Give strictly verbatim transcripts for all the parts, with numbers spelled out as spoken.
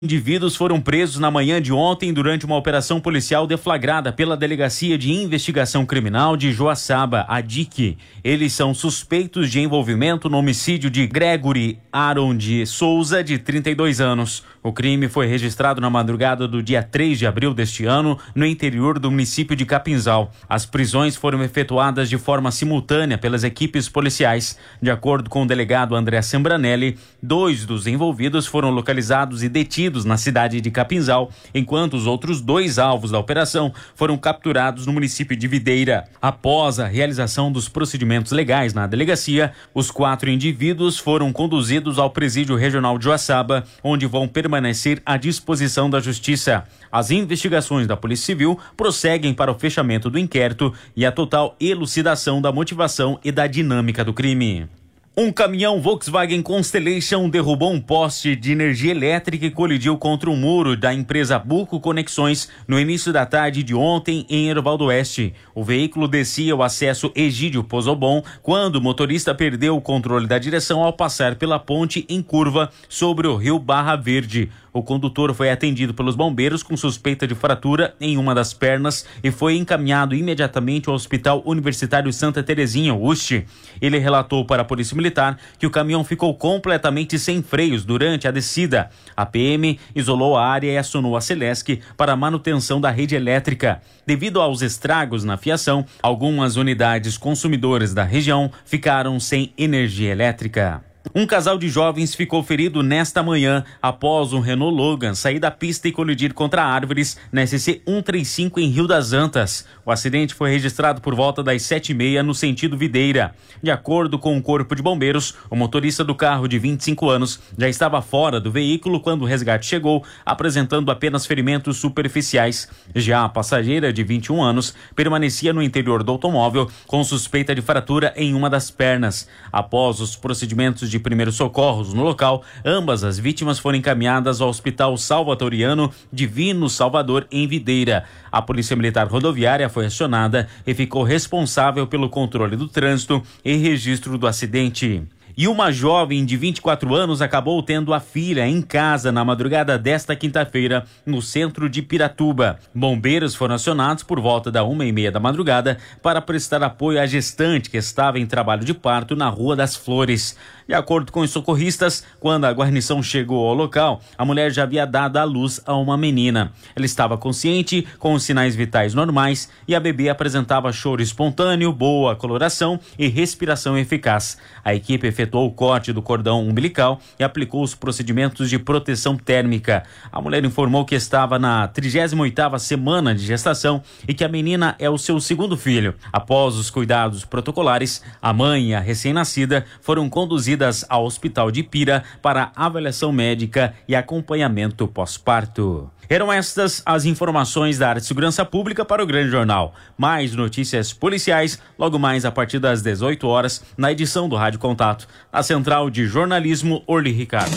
Indivíduos foram presos na manhã de ontem durante uma operação policial deflagrada pela Delegacia de Investigação Criminal de Joaçaba, a D I C. Eles são suspeitos de envolvimento no homicídio de Gregory Aron de Souza, de trinta e dois anos. O crime foi registrado na madrugada do dia três de abril deste ano, no interior do município de Capinzal. As prisões foram efetuadas de forma simultânea pelas equipes policiais. De acordo com o delegado André Sembranelli, dois dos envolvidos foram localizados e detidos na cidade de Capinzal, enquanto os outros dois alvos da operação foram capturados no município de Videira. Após a realização dos procedimentos legais na delegacia, os quatro indivíduos foram conduzidos ao Presídio Regional de Joaçaba, onde vão permanecer à disposição da Justiça. As investigações da Polícia Civil prosseguem para o fechamento do inquérito e a total elucidação da motivação e da dinâmica do crime. Um caminhão Volkswagen Constellation derrubou um poste de energia elétrica e colidiu contra um muro da empresa Buco Conexões no início da tarde de ontem em Erval do Oeste. O veículo descia o acesso Egídio Pozobon quando o motorista perdeu o controle da direção ao passar pela ponte em curva sobre o rio Barra Verde. O condutor foi atendido pelos bombeiros com suspeita de fratura em uma das pernas e foi encaminhado imediatamente ao Hospital Universitário Santa Terezinha, U S T. Ele relatou para a Polícia Militar que o caminhão ficou completamente sem freios durante a descida. A P M isolou a área e acionou a Celesc para a manutenção da rede elétrica. Devido aos estragos na fiação, algumas unidades consumidoras da região ficaram sem energia elétrica. Um casal de jovens ficou ferido nesta manhã após um Renault Logan sair da pista e colidir contra árvores na S C cento e trinta e cinco em Rio das Antas. O acidente foi registrado por volta das sete e meia no sentido Videira. De acordo com o Corpo de Bombeiros, o motorista do carro de vinte e cinco anos já estava fora do veículo quando o resgate chegou, apresentando apenas ferimentos superficiais. Já a passageira de vinte e um anos permanecia no interior do automóvel com suspeita de fratura em uma das pernas. Após os procedimentos de primeiros socorros no local, ambas as vítimas foram encaminhadas ao Hospital Salvatoriano Divino Salvador, em Videira. A Polícia Militar Rodoviária foi acionada e ficou responsável pelo controle do trânsito e registro do acidente. E uma jovem de vinte e quatro anos acabou tendo a filha em casa na madrugada desta quinta-feira, no centro de Piratuba. Bombeiros foram acionados por volta da uma e meia da madrugada para prestar apoio à gestante que estava em trabalho de parto na Rua das Flores. De acordo com os socorristas, quando a guarnição chegou ao local, a mulher já havia dado à luz a uma menina. Ela estava consciente, com os sinais vitais normais, e a bebê apresentava choro espontâneo, boa coloração e respiração eficaz. A equipe efetuou o corte do cordão umbilical e aplicou os procedimentos de proteção térmica. A mulher informou que estava na trigésima oitava semana de gestação e que a menina é o seu segundo filho. Após os cuidados protocolares, a mãe e a recém-nascida foram conduzidas ao Hospital de Pira para avaliação médica e acompanhamento pós-parto. Eram estas as informações da área de segurança pública para o Grande Jornal. Mais notícias policiais logo mais a partir das dezoito horas na edição do Rádio Contato. A Central de Jornalismo, Orly Ricardo.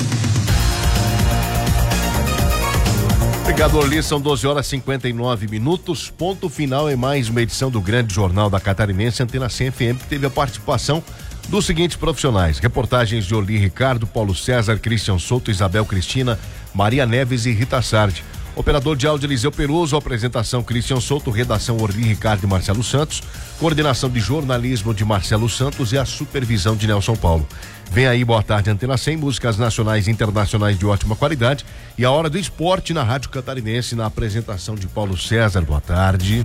Obrigado, Orly. São doze horas e cinquenta e nove minutos. Ponto final em mais uma edição do Grande Jornal da Catarinense, Antena cem F M, que teve a participação dos seguintes profissionais: reportagens de Orly Ricardo, Paulo César, Christian Souto, Isabel Cristina, Maria Neves e Rita Sardi. Operador de áudio Eliseu Peruso, apresentação Christian Souto, redação Orly Ricardo e Marcelo Santos, coordenação de jornalismo de Marcelo Santos e a supervisão de Nelson Paulo. Vem aí, boa tarde, Antena cem, músicas nacionais e internacionais de ótima qualidade, e a hora do esporte na Rádio Catarinense, na apresentação de Paulo César. Boa tarde.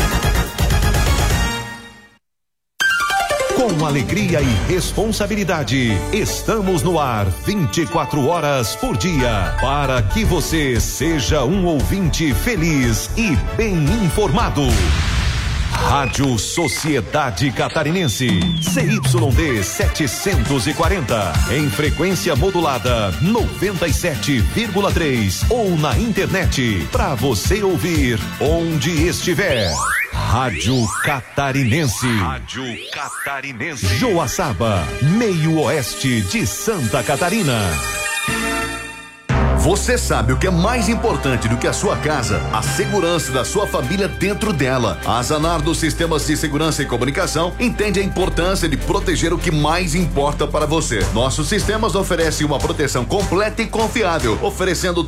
Com alegria e responsabilidade, estamos no ar vinte e quatro horas por dia, para que você seja um ouvinte feliz e bem informado. Rádio Sociedade Catarinense, C Y D setecentos e quarenta, em frequência modulada noventa e sete vírgula três ou na internet, para você ouvir onde estiver. Rádio Catarinense. Rádio Catarinense. Joaçaba, meio oeste de Santa Catarina. Você sabe o que é mais importante do que a sua casa? A segurança da sua família dentro dela. A Zanardo Sistemas de Segurança e Comunicação entende a importância de proteger o que mais importa para você. Nossos sistemas oferecem uma proteção completa e confiável, oferecendo